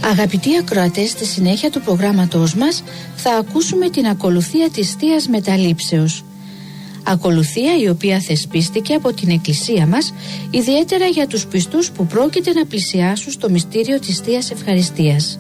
Αγαπητοί ακροατές, στη συνέχεια του προγράμματός μας θα ακούσουμε την ακολουθία της Θείας Μεταλήψεως. Ακολουθία η οποία θεσπίστηκε από την Εκκλησία μας, ιδιαίτερα για τους πιστούς που πρόκειται να πλησιάσουν στο μυστήριο της Θείας Ευχαριστίας.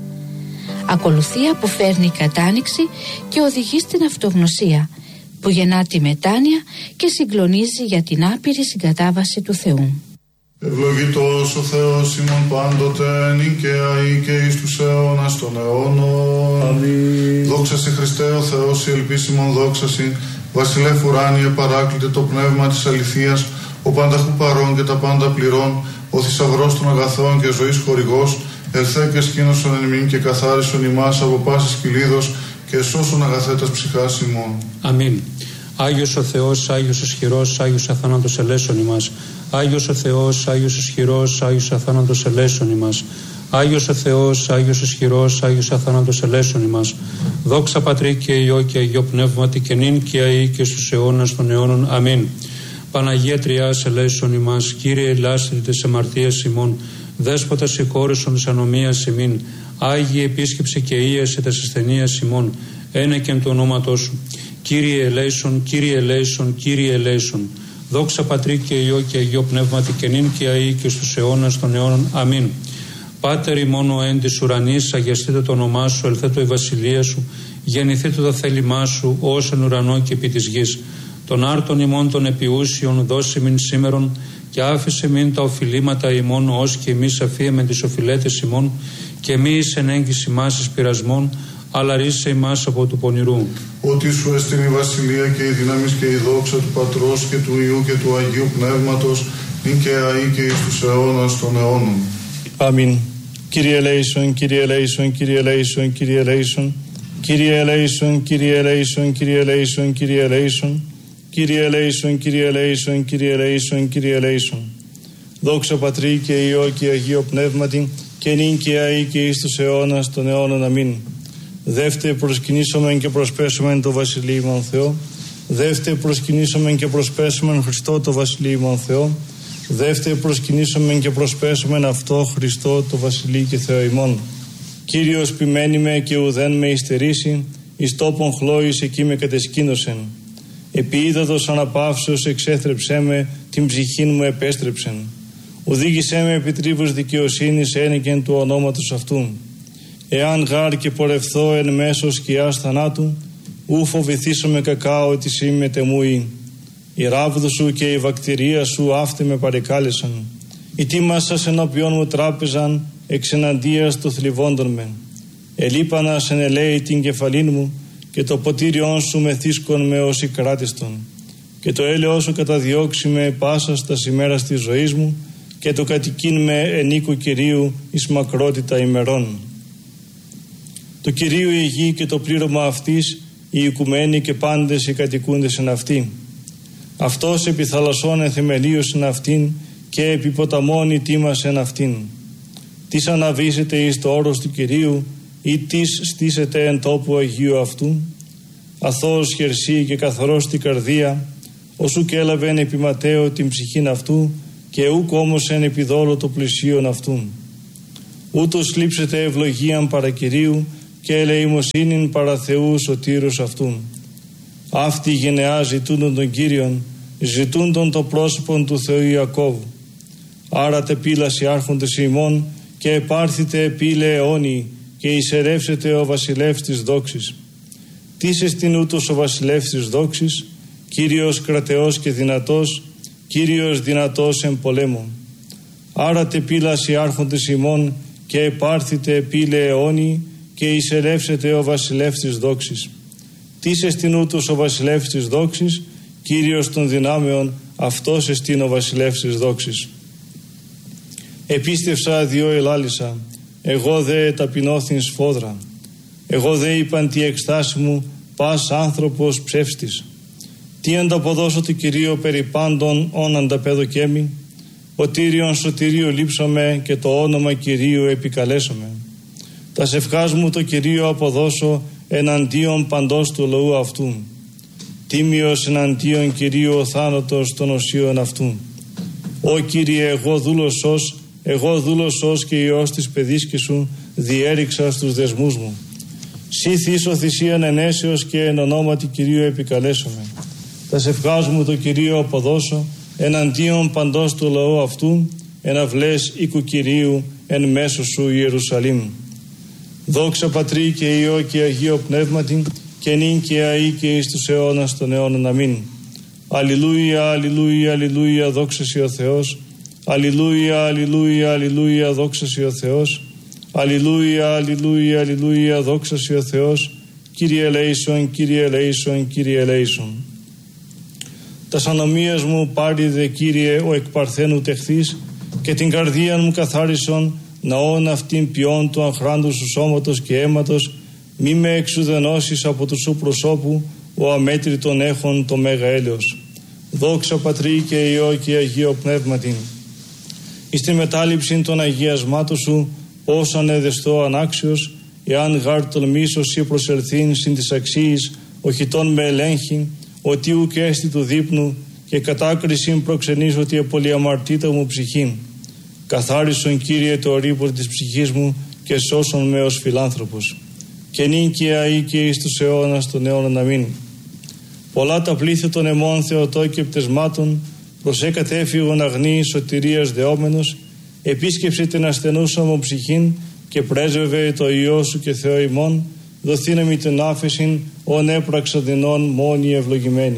Ακολουθία που φέρνει κατάνοιξη και οδηγεί στην αυτογνωσία, που γεννά τη μετάνοια και συγκλονίζει για την άπειρη συγκατάβαση του Θεού. Ευλογητός ο Θεός ημών πάντοτε, νικαία ή και εις τους αιώνας των αιώνων. Αμήν. Δόξα σε Χριστέ ο Θεός, η ελπίσιμον δόξα συν, βασιλεύ ουράνιε παράκλητε το πνεύμα της αληθείας, ο πανταχού παρών και τα πάντα πληρών, ο θησαυρός των αγαθών και ζωής χορηγός, ελθέ και σκήνωσον εν ημίν και καθάρισον ημάς από πάσης κυλίδος και σώσον αγαθέτας ψυχάς ημών. Αμήν. Άγιος ο Θεός, Άγιος ισχυρός, Άγιος αθάνατος ελέσον ημάς. Άγιος ο Θεός, Άγιος ισχυρός, Άγιος αθάνατος ελέσον ημάς. Άγιος ο Θεός, Άγιος ισχυρός, Άγιος αθάνατος ελέσον ημάς. Δόξα Πατρί και Υιό και Αγιό Πνεύματι και νυν και αεί και στους αιώνας των αιώνων. Αμήν. Παναγία Τριάς ελέσον ημάς. Κύριε ελάστητε τες αμαρτίες ημών. Δέσποτα συγχώρεσον της ανομίας ημίν. Άγιε επίσκεψε και ίεσε τες ασθενείας ημών. Ένεκεν του ονόματός σου. Κύριε ελέησον, Κύριε ελέησον, Κύριε ελέησον. Δόξα Πατρί και Υιό και Αγιό Πνεύματι και νυν και αεί και στους αιώνας των αιώνων. Αμήν. Πάτερ ημών ο εν της ουρανής, αγιαστείτε το όνομά σου, ελθέτω η βασιλεία σου, γεννηθείτε το θέλημά σου, ως εν ουρανό και επί της γης. Των άρτων ημών των επιούσιων δώσε μην σήμερον και άφησε μην τα οφειλήματα ημών, ως και εμείς αφίεμε τις οφειλέτες ημών, και μη εις εν έγκυση μας εις πειρασμών, αλλά ρίσε ημάς από του πονηρού. Ότι σου εστιν η βασιλεία και η δύναμις και η δόξα του Πατρός και του Υιού και του Αγίου Πνεύματος, νυν και αεί και εις τους αιώνας των αιώνων. Αμήν. Κύριε ελέησον, Κύριε ελέησον, Κύριε ελέησον, Κύριε ελέησον, Κύριε ελέησον, Κύριε ελέησον, Κύριε ελέησον, Κύριε ελέησον, Κύριε ελέησον, Κύριε ελέησον, Κύριε ελέησον, Κύριε ελέησον. Δόξα Πατρί και Υιό και Αγίο Πνεύματι και νυν και αεί και εις τους αιώνας των αιώνων. Αμήν. Δεύτε προσκυνήσομεν και προσπέσομεν το Βασιλείημον Θεό. Δεύτε προσκυνήσομεν και προσπέσομεν Χριστό το Βασιλείημον Θεό. Δεύτε προσκυνήσομεν και προσπέσομεν αυτό Χριστό το Βασιλεί και Θεό ημών. Κύριος ποιμένη με και ουδέν με υστερήσει, εις τόπον χλώης εκεί με κατεσκήνωσεν. Επί ύδατος αναπαύσεως εξέθρεψέ με, την ψυχήν μου επέστρεψεν. Οδήγησέ με επί τρίβους δικαιοσύνης ένικεν του ονόματος αυτού. Εάν γάρ και πορευθώ εν μέσω σκιάς θανάτου, ου φοβηθήσομαι κακά ότι σύ μετεμούει. Η ράβδο σου και η βακτηρία σου αύτε με παρεκάλεσαν. Οι τίμασας ενώπιον μου τράπεζαν εξ εναντίας του θλιβόντων με. Ελείπανας εν ελέη την κεφαλήν μου και το ποτήριόν σου μεθύσκον με όσοι κράτηστον. Και το έλεος σου καταδιώξει με πάσα στα ημέρας της ζωής μου και το κατοικήν με εν οίκου Κυρίου εις μακρότητα ημερών. Το Κυρίου η γη και το πλήρωμα αυτής, οι οικουμένοι και πάντες οι κατοικούντες εν αυτή. Αυτός επί θαλασσών εθεμελίωσεν αυτήν και επί ποταμών η τίμασεν αυτήν. Τις αναβήσετε εις το όρος του Κυρίου ή τις στήσετε εν τόπου Αγίου αυτού. Αθώος χερσί και καθαρός την καρδία, όσου και έλαβεν επί ματέω την ψυχήν αυτού και ούκ όμως εν επιδόλο το πλησίον αυτού. Ούτως λείψετε ευλογίαν παρά Κυρίου και ελεημοσύνην παρά Θεού σωτήρους αυτού. Αυτή η γενεά ζητούντον τον Κύριον, ζητούντον το πρόσωπον του Θεού Ιακώβ. Άρα τε πύλαση άρχοντες ημών και επάρθητε πύλε αιώνιοι και εισερεύσετε ο βασιλεύς της δόξης. Τις εστιν ούτως ο βασιλεύς της δόξης, Κύριος κρατεός και δυνατός, Κύριος δυνατός εν πολέμο. Άρα τε πύλαση άρχοντες ημών και επάρθητε πύλε αιώνιοι και εισερεύσετε ο βασιλεύς της δόξης. Τις εστιν ούτως ο βασιλεύς της δόξης, Κύριος των δυνάμεων, αυτός εστιν ο βασιλεύς της δόξης. Επίστευσα διό ελάλησα, εγώ δε ταπεινώθην σφόδρα. Εγώ δε είπαν τη εκστάση μου, πας άνθρωπος ψεύστης. Τι ανταποδώσω του Κυρίου περί πάντων όν ανταπέδοκέμι, ο Τύριον σωτηρίου λείψομαι και το όνομα Κυρίου επικαλέσομαι. Τα σευχάς μου το Κυρίο αποδώσω εναντίον παντός του λαού αυτού. Τίμιος εναντίον Κυρίου ο θάνατος των οσίων αυτού. Ω Κύριε, εγώ δούλος σως, εγώ δούλος ως και Υιός της παιδίσκης σου, διέριξα στους δεσμούς μου. Σύ θύσω θυσίαν ενέσεως και εν ονόματι Κυρίου επικαλέσομαι. Τα σευχάς μου το Κυρίο αποδώσω, εναντίον παντός του λαού αυτού, εναυλές οίκου Κυρίου εν μέσω σου Ιερουσαλήμ. Δόξα Πατρί και Υιό και Αγίο Πνεύματι, και νυν και αεί και εις τους αιώνας των αιώνων. Αμήν. Αλληλούια, αλληλούια, αλληλούια, δόξα σοι ο Θεός. Αλληλούια, αλληλούια, αλληλούια, δόξα σοι ο Θεός. Αλληλούια, αλληλούια, αλληλούια, δόξα σοι ο Θεός. Κύριε ελέησον, Κύριε ελέησον, Κύριε ελέησον. Τας ανομίας μου πάριδε, Κύριε, ο εκ παρθένου τεχθείς, και την καρδία μου καθάρισον, ναόν αυτήν ποιόν του αχράντου σου σώματος και αίματος, μη με εξουδενώσεις από του σου προσώπου, ο αμέτρητον έχων το μέγα έλεος. Δόξα Πατρί και Υιό και Αγίο Πνεύματι. Εις τη μετάληψη των αγιασμάτων σου, ως ανεδεστώ ανάξιος, εάν γάρ τολμήσω σύ προσελθήν συν της αξίης, οχητών με ελέγχει, ότι ουκ έστι του δείπνου, και κατάκρισιν προξενείς ότι επολιαμαρτήτα μου ψυχήν. Καθάρισον, Κύριε, το ρήπο της ψυχής μου και σώσον με ως φιλάνθρωπος. Και νυν και αεί και εις τους αιώνας των αιώνων. Αμήν. Πολλά τα πλήθη των αιμών Θεοτό και πτεσμάτων, προσέ κατέφυγον αγνή σωτηρίας δεόμενος, επίσκεψε την ασθενούσα μου ψυχήν και πρέσβευε το Υιό σου και Θεό ημών, δοθήνεμι την άφεσιν, ον έπραξα δεινών μόνοι ευλογημένοι.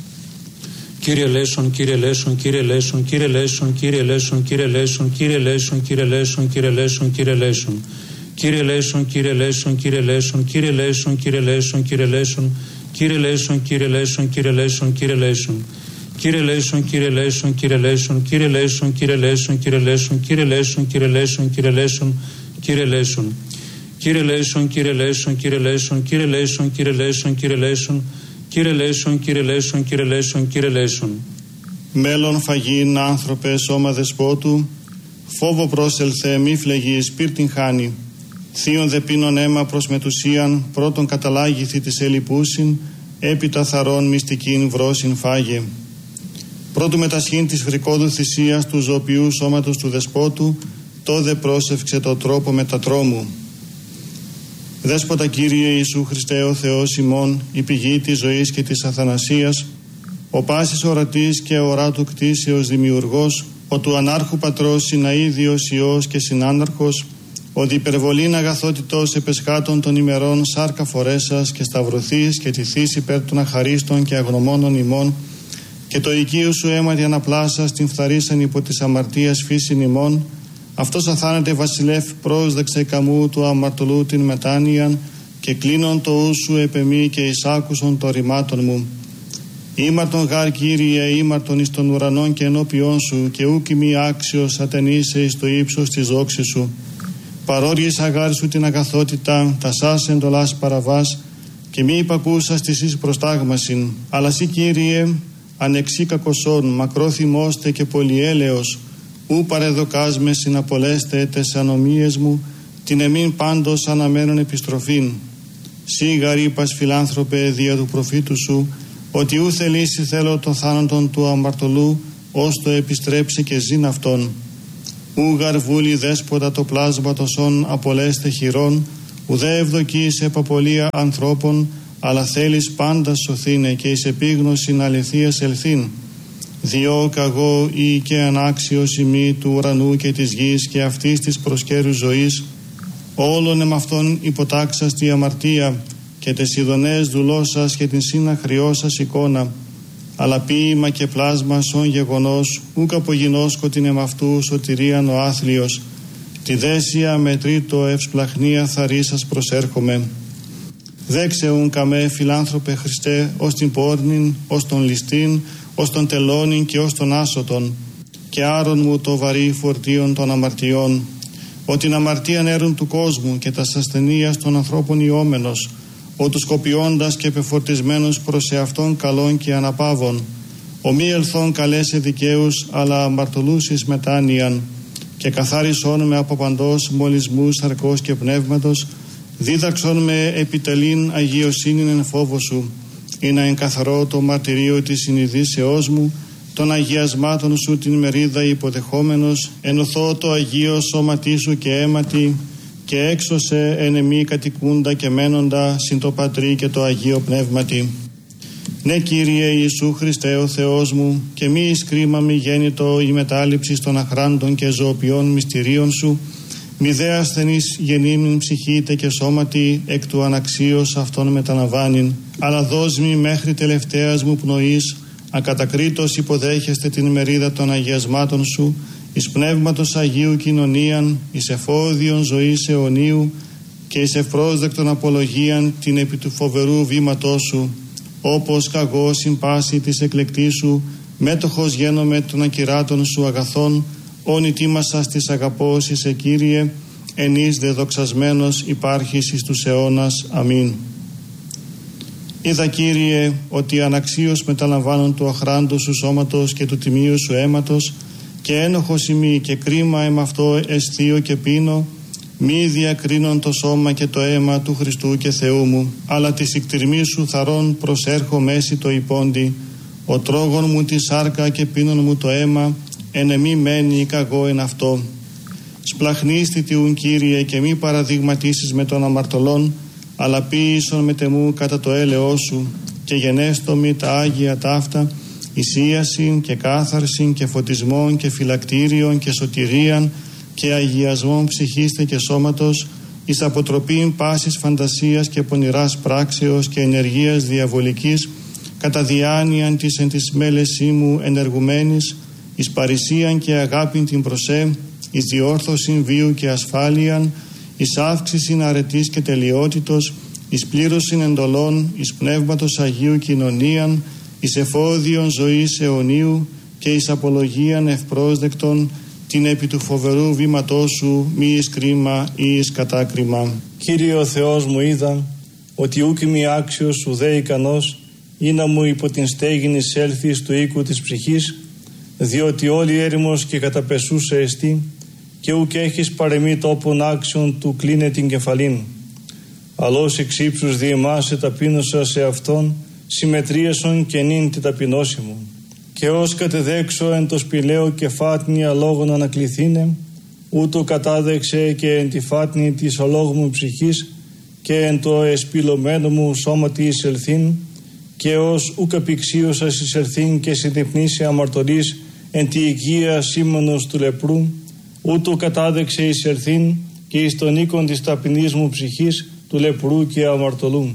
Κύριε Λέσον, Κύριε Λέσον, Κύριε Λέσον, Κύριε Λέσον, Κύριε Λέσον, Κύριε Λέσον, Κύριε Λέσον, Κύριε Λέσον, Κύριε Λέσον, Κύριε Λέσον. Κύριε Λέσον, Κύριε Λέσον, Κύριε Λέσον, Κύριε Λέσον, Κύριε Λέσον, Κύριε Λέσον, Κύριε Λέσον, Κύριε Λέσον, Κύριε Λέσον, Κύριε Λέσον. Κύριε Λέσον, Κύριε Λέσον, Κύριε Λέσον, Κύριε Λέσον, Κύριε Λέσον, Κύριε Λέσον, Κύριε Λέσον, Κύριε Λέσον, Κύριε Λέσον, Κύριε Λέσον. Κύριε Λέσον, Κύριε Λέσον, Κύριε Λέσον, Κύριε Λέσον, Κύριε Λέσον, Κύριε Λέσον, Κύριε Λέσον, Κύριε Λέσον, Κύριε Λέσον, Κύριε Λέσον. Μέλλον φαγήν άνθρωπε σώμα δεσπότου, φόβο πρόσελθε μη φλεγεί σπίρτην χάνει. Θείον δε πίνον αίμα προς μετουσίαν, πρώτον καταλάγηθη της ελιπούσιν, έπειτα θαρών μυστικήν βρόσιν φάγε. Πρώτου μετασχήν της φρικόδου θυσίας του ζωοποιού σώματος του δεσπότου, τόδε πρόσευξε το τρόπο μετατρόμου. Δέσποτα Κύριε Ιησού Χριστέ ο Θεός ημών, η πηγή της ζωής και της αθανασίας, ο πάσης ορατής και οράτου κτήσεως δημιουργός, ο του ανάρχου πατρός συναίδιος Υιός και συνάναρχος, ο διπερβολήν αγαθότητος επεσχάτων των ημερών σάρκα φορέσας και σταυρωθείς και τηθείς υπέρ των αχαρίστων και αγνωμόνων ημών, και το οικείο σου αίματι αναπλάσας την φθαρίσαν υπό της αμαρτίας φύσιν ημών, αυτός αθάνεται βασιλεύ πρόσδεξε καμού του αμαρτωλού την μετάνοιαν, και κλείνον το ου σου επεμή και εισάκουσον το ρημάτων μου. Ήμαρτον γάρ Κύριε, ήμαρτον εις των ουρανών και ενώπιόν σου, και ούκ μη άξιος ατενείσαι εις το ύψος της δόξης σου. Παρόριες γάρ σου την αγαθότητα, τα σας εντολάς παραβάς, και μη υπακούσας της εις προστάγμασιν. Αλλά σύ Κύριε, ανεξή κακοσόν, μακρόθυμώστε και πολυέλεος, ου παρεδοκάς με συναπολέστε τες ανομίες μου, την εμήν πάντως αναμένων επιστροφήν. Σύ γαρ είπας φιλάνθρωπε δια του προφήτου σου, ότι ου θελήσει θέλω των θάνατον του αμαρτωλού, ως το επιστρέψει και ζήν αυτόν. Ου γαρ βούλη δέσποτα το πλάσμα τοσών απολέστε χειρών, ουδέ ευδοκείς επαπολία ανθρώπων, αλλά θέλεις πάντα σωθήνε και εις επίγνωσιν αληθείας ελθήν. Διό καγώ ή και ανάξιος ημί του ουρανού και της γης και αυτής της προσκέρου ζωής, όλων εμαυτόν υποτάξας τη αμαρτία και τες ειδονές δουλώσας και την συναχριώσας εικόνα, αλλά ποίημα και πλάσμα σον γεγονός, ούκ απογινώσκω την εμαυτού σωτηρίαν ο άθλιος, τη δέσια με τρίτο ευσπλαχνία θαρίσας προσέρχομαι. Δέξε ουν καμέ φιλάνθρωπε Χριστέ, ως την πόρνην, ως τον ληστήν, ως τον τελώνην και ως τον άσωτον, και άρον μου το βαρύ φορτίον των αμαρτιών, ότι την αμαρτίαν έρουν του κόσμου και τας ασθενείας των ανθρώπων ιόμενος, ο τους κοπιώντας και πεφορτισμένος προς εαυτόν καλών και αναπαύων, ο μη ελθόν καλέσε δικαίους, αλλά αμαρτωλούς εις μετάνοιαν, και καθάρισόν με από παντός μολυσμούς σαρκός και πνεύματος, δίδαξον με επιτελήν αγιοσύνην εν φόβο σου, ή να εγκαθαρώ το μαρτυρίο της συνειδήσεώς μου, των αγιασμάτων σου την μερίδα υποδεχόμενος, ενωθώ το Αγίο σώματί σου και αίματι, και έξωσε εν εμή κατοικούντα και μένοντα συν το Πατρί και το Αγίο Πνεύματι. Ναι, Κύριε Ιησού Χριστέ ο Θεός μου, και μη εις κρίμα μη γέννητο η μετάληψη των αχράντων και ζωοποιών μυστηρίων σου, μη δε ασθενής γεννήμην ψυχήτε και σώματι εκ του αναξίως αυτών μεταλαμβάνειν, αλλά δώσ' μη μέχρι τελευταίας μου πνοής, ακατακρίτως υποδέχεστε την μερίδα των αγιασμάτων σου, εις πνεύματος Αγίου κοινωνίαν, εις εφόδιον ζωής αιωνίου και εις ευπρόσδεκτον απολογίαν την επί του φοβερού βήματός σου, όπως καγώ συμπάση της εκλεκτής σου, μέτοχος γένομαι των ακυράτων σου αγαθών, όν ητήμασας της αγαπώς εις Κύριε, εν εις δε δοξασμένος υπάρχεις εις τους αιώνας. Αμήν. Είδα, Κύριε, ότι αναξίως μεταλαμβάνουν του αχράντου σου σώματος και του τιμίου σου αίματος, και ένοχος ημί και κρίμα αυτό αισθείο και πίνω, μη διακρίνον το σώμα και το αίμα του Χριστού και Θεού μου, αλλά της εκτιρμής σου θαρών προσέρχω μέση το υπόντι, ο τρόγων μου τη σάρκα και πίνων μου το αίμα, εν εμή μένει καγώ εν αυτό. Σπλαχνίστη τιούν, Κύριε, και μη παραδειγματίσεις με των αμαρτωλών, αλλά ποίησον με τεμού κατά το έλεος σου, και γενέστομη τα Άγια ταύτα, εισίασιν και κάθαρσιν και φωτισμόν και φυλακτήριον και σωτηρίαν και αγιασμόν ψυχίστε και σώματος, εις αποτροπήν πάσης φαντασίας και πονηράς πράξεως και ενεργείας διαβολικής, κατά διάνοιαν της εν της μέλεσή μου ενεργουμένης, εις παρησίαν και αγάπην την προσέ, εις διόρθωσιν βίου και ασφάλειαν, εις αύξησιν αρετής και τελειότητος, εις πλήρωσιν εντολών, εις πνεύματος Αγίου κοινωνίαν, εις εφόδιον ζωής αιωνίου και εις απολογίαν ευπρόσδεκτον, την επί του φοβερού βήματός σου μη εις κρίμα ή εις κατάκριμα. Κύριε ο Θεός μου, είδα ότι ούκ μη άξιος ουδέ ικανός ή να μου υπό την στέγην εισέλθεις του οίκου της ψυχής, διότι όλη έρημος και καταπεσούσα εστί, και ούκ έχεις παρεμή τόπον άξιον του κλείνε την κεφαλήν. Αλλώς εξ ύψους διεμάσαι ταπείνωσα σε αυτόν, συμμετρίασον και νυν τη ταπεινώση μου. Και ως κατεδέξω εν το σπηλαίο και φάτνη αλόγων ανακληθήνε, ούτω κατάδεξε και εν τη φάτνη της αλόγου μου ψυχής και εν το εσπηλωμένο μου σώματι εισελθήν, και ως ουκ απηξίωσας εισελθήν και συνδυπνήσει αμαρτωλής εν τη οικία σήμανος του λεπρού, ούτω κατάδεξε εισελθήν και εις τον οίκον της ταπεινής μου ψυχής του λεπρού και αμαρτωλού.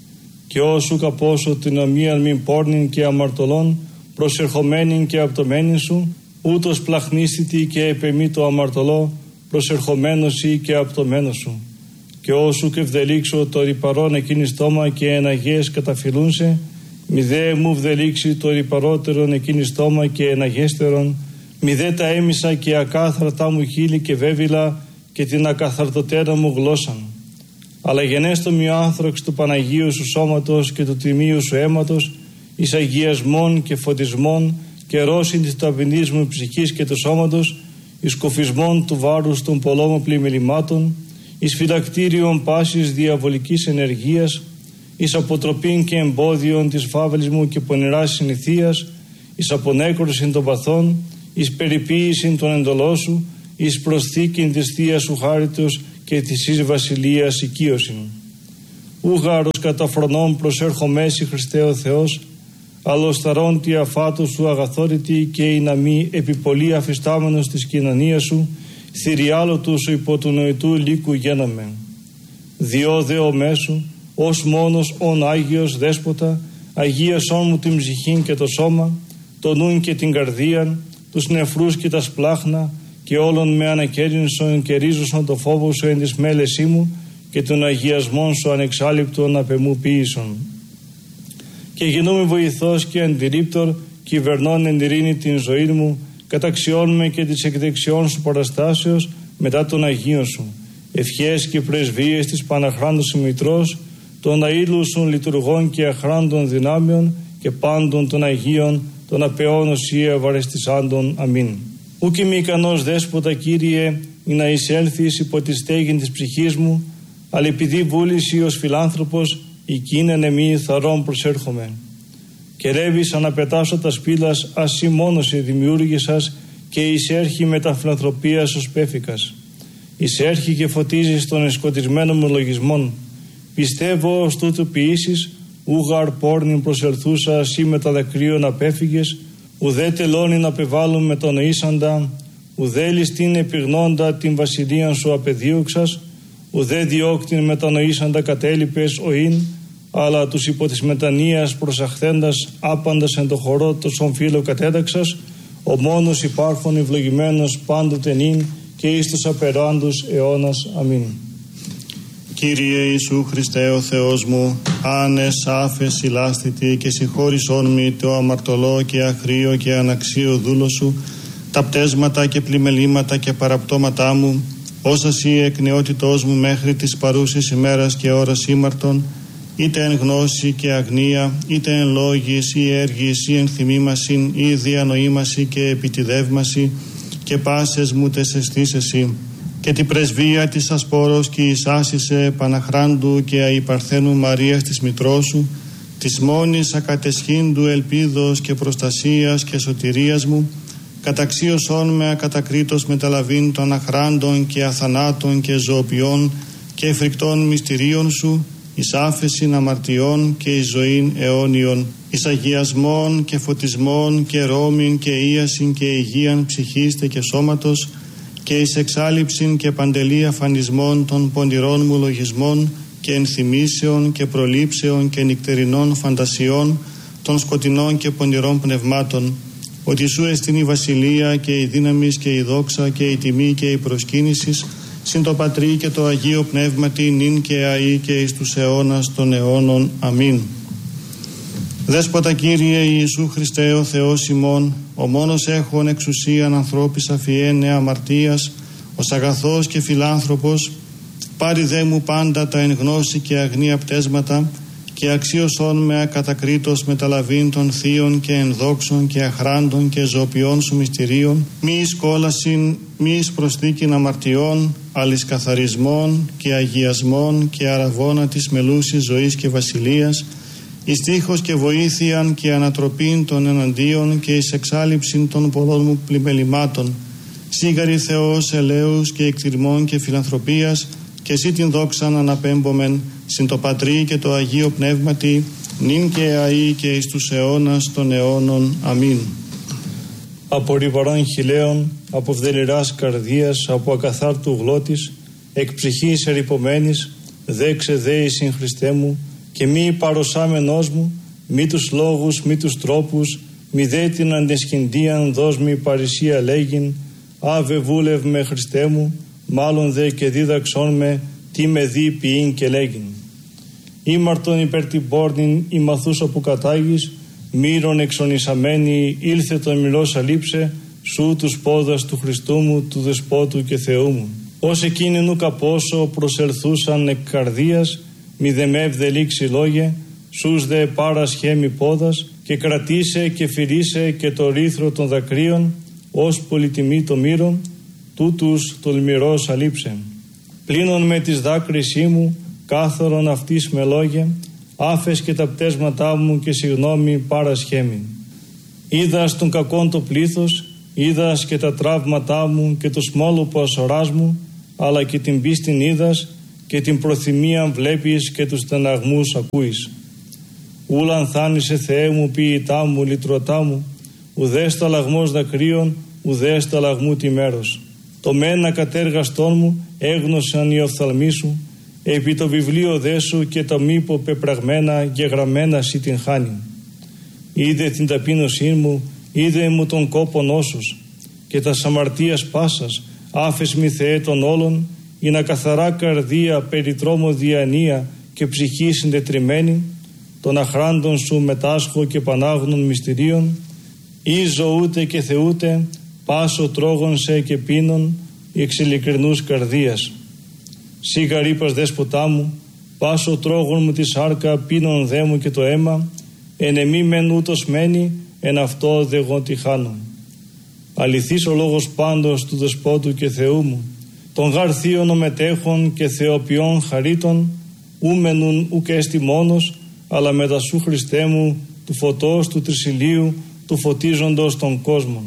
Και όσου καπόσο την ομοίαν μην πόρνην και αμαρτωλών, προσερχομένην και απτωμένην σου, ούτως πλαχνίστητη και επεμή το αμαρτωλό, προσερχομένος ή και απτωμένος σου. Και όσου και βδελίξω το ρυπαρόν εκείνη στόμα και εναγές καταφυλούνσε, μη δε μου βδελίξει το ρυπαρότερον εκείνη στόμα και εναγέστερον, μη δε τα έμισα και ακάθαρτα μου χείλη και βέβυλα και την ακαθαρτοτέρα μου γλώσσαν. Αλλά γενέστο μη άνθραξ του Παναγίου σου σώματος και του τιμίου σου αίματος, εις αγιασμών και φωτισμών και ρώσιν της ταπεινής μου ψυχής και του σώματος, εις κοφισμών του βάρους των πολλών πλημμυρημάτων, εις φυλακτήριον πάσης διαβολικής ενεργείας, εις αποτροπήν και εμπόδιον της φαύλης μου και πονηράς συνηθείας, εις απονέκρωσιν των παθών, εις περιποίησιν των εντολών σου, εις προσθήκην της θείας σου χάριτος και της εις βασιλείας οικείωσιν. Ούγαρος κατά φρονών προσέρχο μέση Χριστέ ο Θεός, αλλοσταρών τη αφάτου σου αγαθόρητη και η να μη επιπολή αφιστάμενος της κοινωνίας σου, θηριάλο του σου υπό του νοητού λύκου γέναμε. Διό δεο μέσου, ως μόνος ον Άγιος Δέσποτα, αγίασόν μου την ψυχήν και το σώμα, το νουν και την καρδίαν, τους νεφρούς και τα σπλάχνα, και όλων με ανακέρινσον και ρίζωσον το φόβο σου εν της μέλεσή μου και των αγιασμών σου ανεξάλληπτον απεμού ποιήσον. Και γινόμαι βοηθός και αντιρρύπτορ, κυβερνών εν ειρήνη την ζωή μου, καταξιώνουμε και της εκδεξιών σου παραστάσεως μετά των Αγίων σου. Ευχές και πρεσβείες της Παναχράντος Μητρός, των αήλουσων λειτουργών και αχράντων δυνάμεων και πάντων των Αγίων, των απεών οσία βαρεστησάντων. Αμήν. Ούκ είμαι ικανός Δέσποτα, Κύριε, ή να εισέλθεις υπό τη στέγην της ψυχής μου, αλλά επειδή βούληση ως φιλάνθρωπος, εκείνεν εμεί θαρών προσέρχομαι. Και ρεύεις αναπετάσσοντας πύλας, ασύ μόνος σε δημιούργησας, και εισέρχει με τα φιλανθρωπίας ως πέφικας. Εισέρχει και φωτίζεις των εσκοτισμένων μου λογισμών. Πιστεύω ως τούτου ποιήσεις, ούγαρ πόρνην προσελθούσα, ασύ με τα δακρύων απέφυγες, ουδέ τελώνει να απεβάλλουν με τον νοήσαντα, ουδέ ληστήν επιγνώντα την βασιλείαν σου απεδίωξας, ουδέ διώκτην με τα νοήσαντα κατέλειπες οήν, αλλά τους υπό της μετανοίας προσαχθέντας άπαντας εν το χορό τόσον φίλο κατέταξας, ο μόνος υπάρχον ευλογημένος πάντοτε νυν και εις τους απεράντους αιώνας. Αμήν. Κύριε Ιησού Χριστέ ο Θεός μου, άνες άφες ηλάστητη και συγχώρησόν μη το αμαρτωλό και αχρίο και αναξίο δούλο σου, τα πτέσματα και πλημελήματα και παραπτώματά μου, όσα σύ εκ νεότητός μου μέχρι της παρούσης ημέρας και ώρας ήμαρτον, είτε εν γνώση και αγνία, είτε εν λόγης ή έργης ή εν θυμήμασιν ή διανοήμαση και επιτιδεύμαση και πάσες μου τες αισθήσεσι, και την πρεσβεία της ασπόρος και εισάσισε Παναχράντου και αϊπαρθένου Μαρίας της μητρός σου, της μόνης ακατεσχύντου ελπίδος και προστασίας και σωτηρίας μου, καταξίωσόν με ακατακρίτως μεταλαβήν των αχράντων και αθανάτων και ζωοποιών και εφρικτών μυστηρίων σου, εις άφεσιν αμαρτιών και εις ζωήν αιώνιον, εις αγιασμών και φωτισμών και ρόμην και ίασιν και υγείαν ψυχίστε και σώματος, και εις εξάλληψιν και παντελή αφανισμών των πονηρών μου λογισμών και ενθυμήσεων και προλήψεων και νυκτερινών φαντασιών των σκοτεινών και πονηρών πνευμάτων, ότι σου εστιν η βασιλεία και η δύναμις και η δόξα και η τιμή και η προσκύνησης συν το Πατρί και το Αγίο Πνεύματι νυν και αεί και εις τους αιώνας των αιώνων. Αμήν. Δέσποτα Κύριε Ιησού Χριστέ ο Θεός ημών, ο μόνος έχων εξουσίαν ανθρώπης αφιένε αμαρτίας, ως αγαθός και φιλάνθρωπος, πάρει δε μου πάντα τα εν γνώση και αγνία πτέσματα και αξίωσόν με ακατακρίτως μεταλαβήν των θείων και ενδόξων και αχράντων και ζωοποιών σου μυστηρίων, μη εις κόλασιν, μη εις προσθήκην αμαρτιών, αλης καθαρισμών και αγιασμών και αραβώνα της μελούσης ζωής και βασιλείας, εις τείχος και βοήθειαν και ανατροπήν των εναντίον και εις εξάλληψην των πολλών μου πλημελημάτων, σίγαρη Θεός ελέους και εκτιρμών και φιλανθρωπίας, και εσύ την δόξαν αναπέμπομεν συν το Πατρί και το Αγίο Πνεύματι νυν και αεί και εις τους αιώνας των αιώνων. Αμήν. Από ρηβαρών χιλέων, από βδελιράς καρδίας, από ακαθάρτου γλώτης, εκ ψυχής ερυπωμένης, δέξε δέησιν Χριστέ μου, και μη παροσάμενός μου, μη τους λόγους, μη τους τρόπους, μη δε την αντεσχυντίαν δώσ' μη παρησία λέγειν, άβε βούλευ με Χριστέ μου, μάλλον δε και δίδαξόν με, τι με δει ποιήν και λέγειν. Ήμαρτον υπέρ την πόρνην η μαθούσα που κατάγεις, μύρον εξονισαμένη ήλθε τον μιλός αλείψε, σου τους πόδας του Χριστού μου, του Δεσπότου και Θεού μου. Ως εκείνη νου καπόσο προσελθούσαν εκ καρδίας, μη δε με ευδελίξει λόγε, σούς δε πάρας χέμι πόδας, και κρατήσε και φυρίσε και το ρήθρο των δακρύων, ως πολυτιμή το μύρον, τούτους τολμηρός αλείψε. Πλήνων με τις δάκρυσή μου, κάθαρον αυτής με λόγια, άφες και τα πτέσματά μου και συγνώμη παρασχέμιν. Είδας τον κακόν το πλήθος, είδας και τα τραύματά μου και το σμόλοπο ασοράς μου, αλλά και την πίστην είδας και την προθυμίαν βλέπεις και τους στεναγμούς ακούεις. Ούλαν θάνησε Θεέ μου ποιητά μου, λυτρωτά μου, ουδέ σταλαγμός δακρύων, ουδέ σταλαγμού τη μέρος. Το μένα κατέργαστόν μου έγνωσαν οι οφθαλμοί σου, επί το βιβλίο δε σου και τα μήπο πεπραγμένα και γραμμένα σύ την χάνει. Είδε την ταπείνωσή μου, είδε μου τον κόπον όσους, και τα αμαρτίας πάσας, άφες μη Θεέ των όλων, η να καθαρά καρδία, περιτρόμο διανία και ψυχή συντετριμένη, των αχράντων σου μετάσχω και πανάγνων μυστηρίων, ή ζωούτε και θεούτε, πάσο τρόγων σε και πίνων, εξ ειλικρινούς καρδίας. Σίγα ρήπας δέσποτά μου, πάσο τρόγων μου τη σάρκα, πίνων δε μου και το αίμα, εν εμή μεν ούτως μένει, εν αυτό δε εγώ τη χάνω. Αληθής ο λόγος πάντως του Δεσπότου και Θεού μου, των γαρθίων ομετέχων και θεοποιών χαρίτων, ούμενουν ουκ έστι μόνος, αλλά μετα σου Χριστέ μου, του φωτός του τρισιλίου, του φωτίζοντος των κόσμων.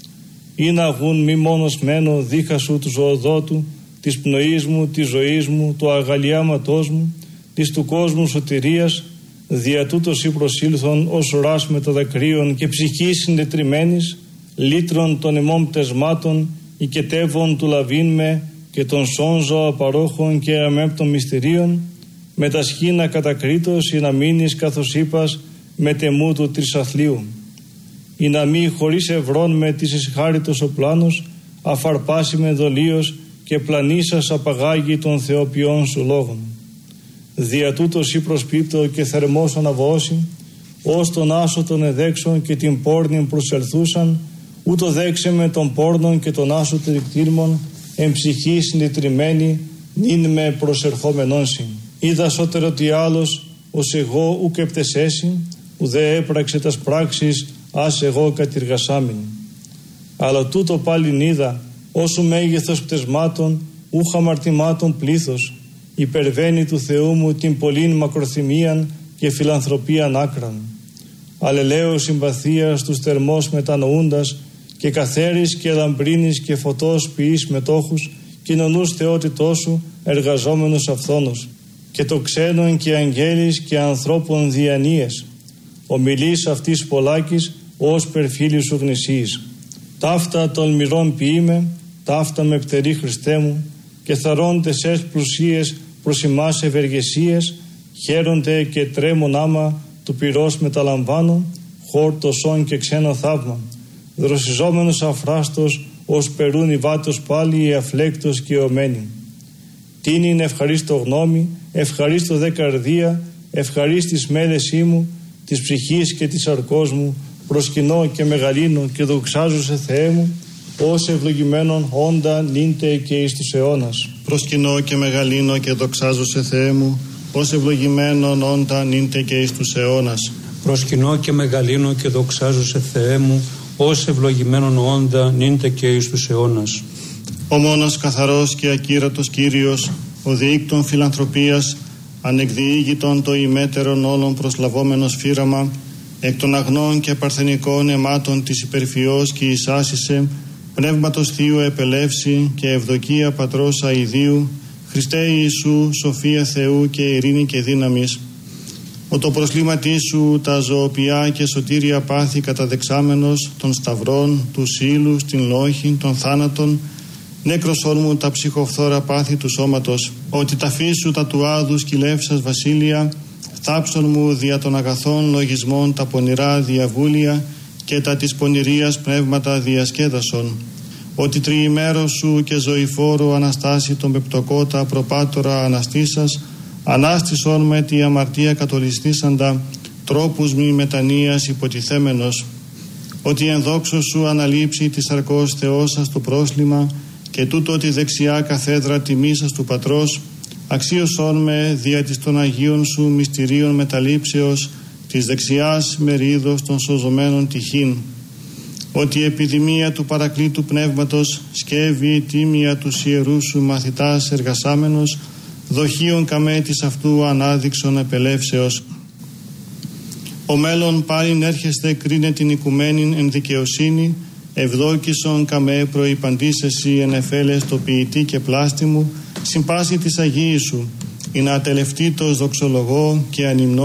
Ή να γουν μη μόνος μένω δίχα σου του ζωοδότου, της πνοής μου, της ζωής μου, του αγαλιάματός μου, της του κόσμου σωτηρίας, δια τούτος ή προσήλθον ως ουράς με το δακρύον και ψυχής συντετριμένης, λύτρων των ημών πτεσμάτων, οικετεύων του λαβήν με και των σώνζω απαρόχων και αμέπτων μυστηρίων, με τα σχήνα κατακρίτως ή να μείνεις καθώς είπας με τεμού του τρισαθλίου. Ή να μη χωρίς ευρών με της εσχάριτος ο πλάνος, αφαρπάσει με δολίος και πλανήσας απαγάγει των θεοποιών σου λόγων. Δια τούτος ή προσπίπτω και θερμός αναβώσει, ως τον άσο των εδέξων και την πόρνην προσελθούσαν, ούτω δέξε με τον πόρνον και τον άσο τρικτήρμων, εν ψυχή συντετριμένη, νυν με προσερχόμενον συν. Είδα σώτερο τι άλλος, ως εγώ ουκ επτεσέσιν, ουδέ έπραξε τας πράξεις, ας εγώ κατηργασάμιν. Αλλά τούτο πάλιν είδα, όσου μέγεθος πτεσμάτων, ούχα αμαρτημάτων πλήθος, υπερβαίνει του Θεού μου την πολλήν μακροθυμίαν και φιλανθρωπίαν άκραν. Αλλελέω συμπαθίας τους θερμός μετανοούντας και καθαίρης και λαμπρίνης και φωτός ποιής μετόχους κοινωνούς θεότητός σου εργαζόμενος αυθόνος και το ξένον και αγγέλης και ανθρώπων διανοίες. Ομιλείς αυτής πολλάκης ως περφίλη σου γνησίης. Ταύτα των μοιρών ποιήμε, ταύτα με πτερή Χριστέ μου και θαρώντες εσ πλουσίες προς ημάς ευεργεσίες, χαίρονται και τρέμον άμα του πυρός μεταλαμβάνω, χόρτωσον και ξένο θαύμα. Δροσιζόμενος αφράστος, ως περούν οι βάτος πάλι η αφλέκτος και ομένη. Τίνη είναι ευχαρίστω γνώμη, ευχαρίστω δε καρδία, ευχαρίστης μέλεσή μου, της ψυχής και της αρκός μου, προσκυνώ και μεγαλύνω και δοξάζω σε Θεέ μου, ως ευλογημένον όντα νύντε και εις τους αιώνας. Προσκυνώ και μεγαλύνω και δοξάζω σε Θεέ μου, ως ευλογημένον όντα νύντε και εις τους αιώνας. Προσκυνώ και μεγαλύνω και δοξάζω σε Θεέ μου, ως ευλογημένον όντα νύντε και εις τους αιώνας. Ο μόνος καθαρός και ακύρατος Κύριος, ο διήκτων φιλανθρωπίας, ανεκδιήγητον το ημέτερον όλων προσλαβόμενος φύραμα, εκ των αγνών και παρθενικών αιμάτων της υπερφυός και εισάσισε, πνεύματος Θείου επελεύση και ευδοκία Πατρός αηδίου, Χριστέ Ιησού, σοφία Θεού και ειρήνη και δύναμης. Ο το προσλήματί σου τα ζωοποιά και σωτήρια πάθη καταδεξάμενος των σταυρών, του ύλου, την λόχη, των θάνατων, νέκροσόν μου τα ψυχοφθόρα πάθη του σώματος, ότι τα φύσου τα του άδου σκυλεύσας βασίλεια, θάψον μου δια των αγαθών λογισμών τα πονηρά διαβούλια και τα της πονηρίας πνεύματα διασκέδασον, ότι τριημέρος σου και ζωηφόρο αναστάσει τον πεπτοκότα προπάτορα αναστήσας, ανάστησον με τη αμαρτία κατολιστήσαντα, τρόπους μη μετανοίας υποτιθέμενος, ότι εν δόξω σου αναλείψει της αρκός Θεός σας το πρόσλημα και τούτο τη δεξιά καθέδρα τιμής σας του Πατρός, αξίωσόν με δια της των Αγίων σου μυστηρίων μεταλήψεως της δεξιάς μερίδος των σωζωμένων τυχήν, ότι η επιδημία του παρακλήτου πνεύματος σκεύει τίμια του ιερούς σου μαθητάς εργασάμενος, δοχείων καμέ της αυτού ανάδειξον επελεύσεως. Ο μέλλον πάλιν έρχεστε κρίνε την οικουμένην εν δικαιοσύνη, ευδόκησον καμέ προϋπαντής εσύ εν εφέλες το ποιητή και πλάστη μου, συμπάση της Αγίης σου, ή να ατελευτεί το δοξολογώ και ανυμνώ